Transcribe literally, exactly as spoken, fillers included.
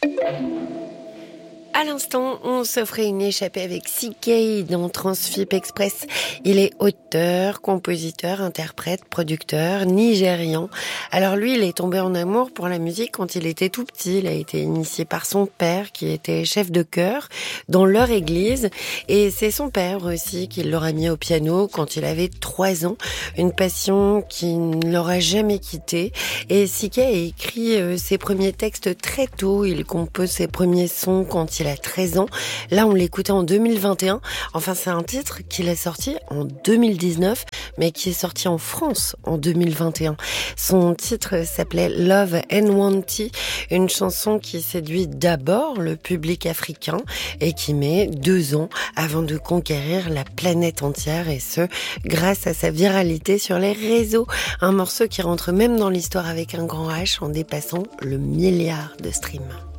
À l'instant, on s'offrait une échappée avec C K dans Transfip Express. Il est auteur, compositeur, interprète, producteur, nigérian. Alors lui, il est tombé en amour pour la musique quand il était tout petit. Il a été initié par son père qui était chef de chœur dans leur église. Et c'est son père aussi qui l'aura mis au piano quand il avait trois ans. Une passion qui ne l'aura jamais quitté. Et C K a écrit ses premiers textes très tôt. Il compose ses premiers sons quand il a treize ans. Là, on l'écoutait en deux mille vingt et un. Enfin, c'est un titre qu'il a sorti en deux mille dix-neuf, mais qui est sorti en France en deux mille vingt et un. Son titre s'appelait Love and Wanty, une chanson qui séduit d'abord le public africain et qui met deux ans avant de conquérir la planète entière, et ce, grâce à sa viralité sur les réseaux. Un morceau qui rentre même dans l'histoire avec un grand H en dépassant le milliard de streams.